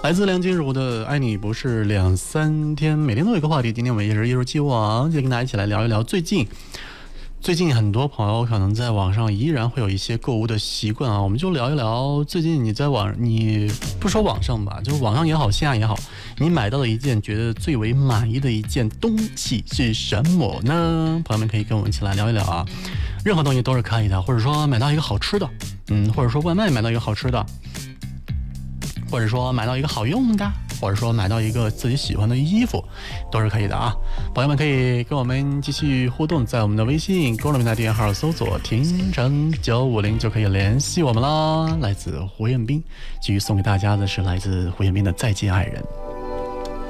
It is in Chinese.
来自梁静茹的《爱你不是两三天》，每天都有一个话题。今天我们也是一如既往，就跟大家一起来聊一聊最近很多朋友可能在网上依然会有一些购物的习惯啊，我们就聊一聊最近你不说网上吧，就是网上也好，线下也好，你买到了一件觉得最为满意的一件东西是什么呢？朋友们可以跟我们一起来聊一聊啊，任何东西都是可以的，或者说买到一个好吃的，或者说外卖买到一个好吃的，或者说买到一个好用的，或者说买到一个自己喜欢的衣服，都是可以的啊！朋友们可以跟我们继续互动，在我们的微信公众平台电号搜索听成950就可以联系我们啦。来自胡彦斌，继续送给大家的是来自胡彦斌的《再见爱人》。